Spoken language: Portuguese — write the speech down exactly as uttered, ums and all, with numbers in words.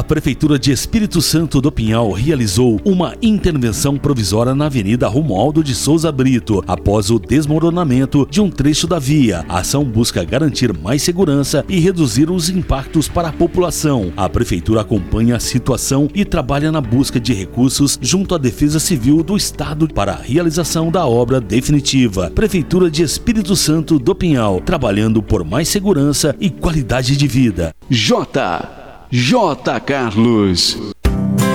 Prefeitura de Espírito Santo do Pinhal realizou uma intervenção provisória na Avenida Romualdo de Souza Brito, após o desmoronamento de um trecho da via. A ação busca garantir mais segurança e reduzir os impactos para a população. A Prefeitura acompanha a situação e trabalha na busca de recursos junto à Defesa Civil do Estado para a realização da obra definitiva. Prefeitura de Espírito Santo do Pinhal, trabalhando por mais segurança e qualidade de vida. J. J. Carlos.